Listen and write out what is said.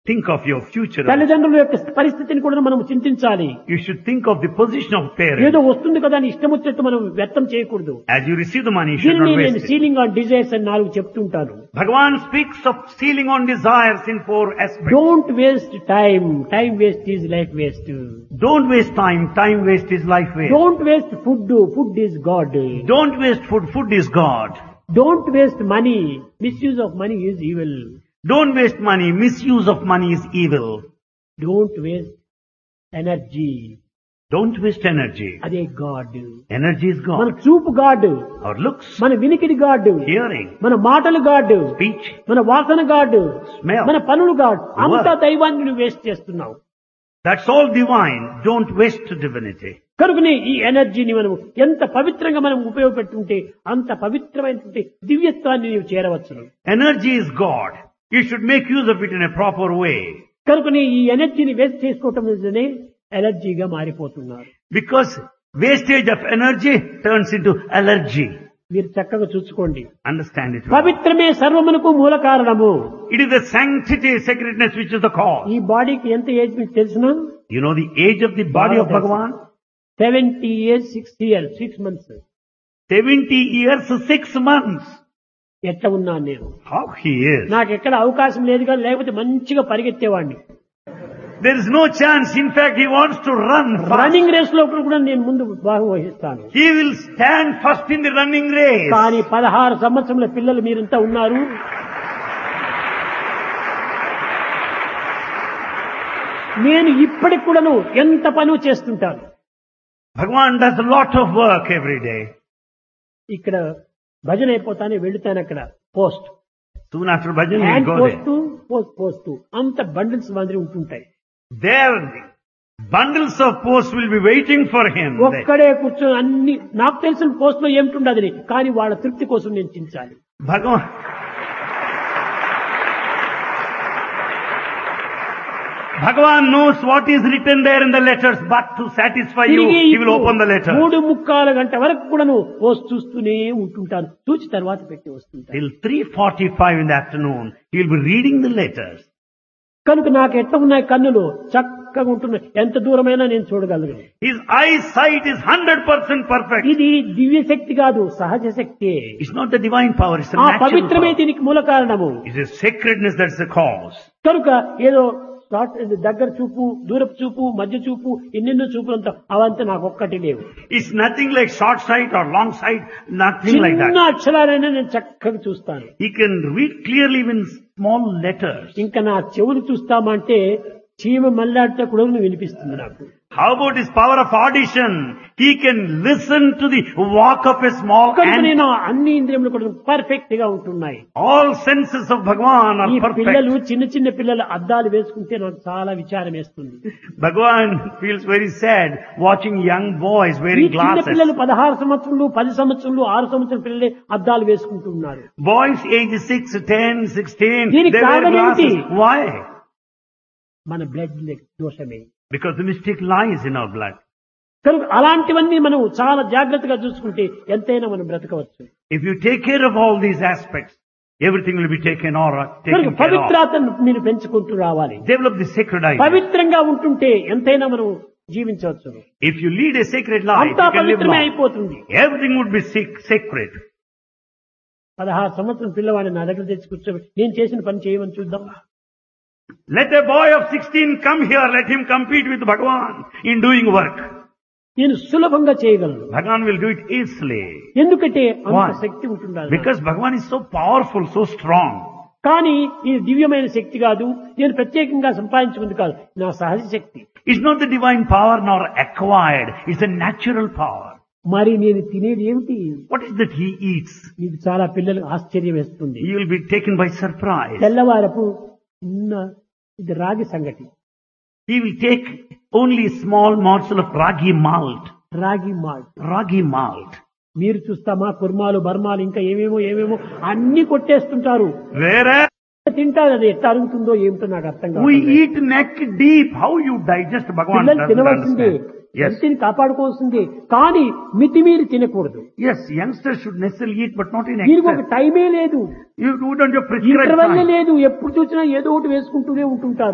Think of your future. తల్లిదండ్రుల యొక్క పరిస్థితిని కూడా మనం చింతించాలి. You should think of the position of ఏదో parents. వస్తుంది కదా అని ఇష్టం వచ్చినట్టు మనం వ్యర్థం చేయకూడదు. As you receive the money, you should దీనిని not నేను waste it. Ceiling on desires అని 4 చెప్తుంటాను. Bhagavan speaks of sealing on desires in 4 aspects. Don't waste time. Time waste is life waste. Don't waste time. Time waste is life waste. Don't waste food. Food is God. Don't waste food. Food is God. Don't waste money. Misuse of money is evil. Don't waste money. Misuse of money is evil. Don't waste energy. Don't waste energy. అదే God. Energy is మన God. చూపు God. Our looks, మన వినికిడి God. hearing, మన మాటలు God. speech, మన వాసన God. smell. మన పనులు గాడ్. అంతా Work. దైవాన్ని నువ్వు వేస్ట్ చేస్తున్నావు. That's all divine. Don't waste divinity. కనుకనే ఈ ఎనర్జీని మనం ఎంత పవిత్రంగా మనం ఉపయోగపెట్టుంటే అంత పవిత్రమైనటువంటి దివ్యత్వాన్ని నీవు చేరవచ్చును. Energy is God. You should make use of it in a proper way. కనుకనే ఈ ఎనర్జీని వేస్ట్ చేసుకోవటం నిజమే ఎలర్జీగా మారిపోతున్నారు. Because wastage of energy turns into allergy. మీరు చక్కగా చూసుకోండి. Understand it. పవిత్రమే సర్వమునకు మూల కారణము. It is the sanctity, sacredness which is the cause. ఈ బాడీకి ఎంత ఏజ్ మీకు తెలుసునా? You know the age of the body of Bhagavan? 70 years 6 months. 70 years, 6 months. ఎట్లా ఉన్నాను నేను? How he is. నాకు ఎక్కడ అవకాశం లేదు కానీ లేకపోతే మంచిగా పరిగెత్తేవాడిని. There is no chance. In fact, he wants to run fast. Running race లో కూడా నేను ముందు భాగం వహిస్తాను. He will stand first in the running race. కానీ 16 సంవత్సరముల పిల్లలు మీరింతా ఉన్నారు. నేను ఇప్పటికి కూడాను ఎంత పని చేస్తుంటాను. Bhagavan does a lot of work every day. ఇక్కడ భజన అయిపోతానే వెళుతాను అక్కడ post. Soon after bhajan, he hand will go there. Post అంత బండిల్స్ మాదిరి ఉంటుంటాయి. There, bundles of posts will be waiting for him. ఒక్కడే కూర్చొని అన్ని నాకు తెలిసిన పోస్ట్ లో ఏమిటుండదని కానీ వాళ్ళ తృప్తి కోసం నేను చించాలి. Bhagavan knows what is written there in the letters, but to satisfy you, he will open the letter. 3:45 గంట వరకు కూడాను పోస్ట్ చూస్తూనే ఉంటుంటాను. చూచి తర్వాత పెట్టి వస్తుంటాను. Till 3:45 in the afternoon, he will be reading the letters. కనుక నాకు ఎట్లా ఉన్నాయి కన్నులు చక్కగా ఉంటున్నాయి. ఎంత దూరమైనా నేను చూడగలను. His eyesight is 100% perfect. ఇది దివ్య శక్తి కాదు, సహజ శక్తి. It's not the divine power, it's the ఆ natural పవిత్రమే power. దీనికి మూల కారణము. It's the sacredness that's the cause. కనుక ఏదో దగ్గర చూపు, దూరపు చూపు, మధ్య చూపు, ఎన్నెన్నో చూపులంతా అవంతా నాకు ఒక్కటి లేవు. It's nothing like short sight or long sight, nothing like చిన్న that. అక్షరాలైనా నేను చక్కగా చూస్తాను. He can read clearly even small letters. ఇంకా నా చెవులు చూస్తామంటే చీమ మల్లాడితే కూడా వినిపిస్తుంది నాకు. How about his power of audition? He can listen to the walk of a small కనుక ant. నేను అన్ని ఇంద్రియములు కూడా పర్ఫెక్ట్ గా ఉంటున్నాయి. All senses of Bhagavan ఈ are పిల్లలు perfect. చిన్న పిల్లలు అద్దాలు వేసుకుంటే నాకు చాలా విచారం వేస్తుంది. Bhagavan feels very sad watching young boys ఈ wearing చిన్న glasses. పిల్లలు 16 సంవత్సరాలు 10 సంవత్సరాలు 6 సంవత్సరాల పిల్లలే అద్దాలు వేసుకుంటున్నారు. Boys age 6, 10, 16, దీనికి they wear కారణం ఏమిటి? glasses. Why? మన blood దోషమే. Because the mystic lies in our blood. కనుక అలాంటివన్నీ మనం చాలా జాగ్రత్తగా చూసుకుంటే ఎంతైనా మనం బ్రతకవచ్చు. If you take care of all these aspects, everything will be taken కనుక care of. పవిత్రతను మీరు పెంచుకుంటూ రావాలి. Develop the sacred idea. పవిత్రంగా ఉంటుంటే ఎంతైనా మనం జీవించవచ్చు. If you lead a sacred life, అంతా you can live పవిత్రమే long. అయిపోతుంది. Everything would be sacred. 16 సంవత్సరం పిల్లవాడిని నా దగ్గర తెచ్చి కూర్చోబెట్టి నేను చేసిన పని చేయమని చూద్దాం. Let a boy of 16 come here, let him compete with Bhagavan in doing work. నేను సులభంగా చేయగలను. Bhagavan will do it easily. ఎందుకంటే అంత Why? శక్తి ఉంటుండాలి. Because Bhagavan is so powerful, so strong. కానీ ఇది దివ్యమైన శక్తి కాదు, నేను ప్రత్యేకంగా సంపాదించుకుంది కాదు, నా సహజ శక్తి. It's not the divine power nor acquired, it's a natural power. మరి నేను తినేది ఏమిటి? What is that he eats? ఇది చాలా పిల్లలకు ఆశ్చర్యం వేస్తుంది. He will be taken by surprise. తెల్లవారపు ఇది రాగి సంగటి. He will take only small morsel of ragi malt. రాగి మాల్ట్. Ragi malt. మీరు చూస్తామా కుర్మాలు బర్మాలు ఇంకా ఏమేమో అన్ని కొట్టేస్తుంటారు. Whereas తింటారు, అది ఎట్లా అరుగుతుందో ఏమిటో నాకు అర్థం కాదు. we eat neck deep. How you digest Bhagavan పిల్లలు doesn't తినవలసిందే, understand. Yes. హెల్త్ని కాపాడుకోవాల్సిందే, కానీ మితిమీరి తినకూడదు. Yes, youngsters should necessarily eat, but not in దీనికి ఒక excess. టైమే లేదు, You don't have prescribed interval time. లేదు. ఎప్పుడు చూసినా ఏదో ఒకటి వేసుకుంటూనే ఉంటుంటారు.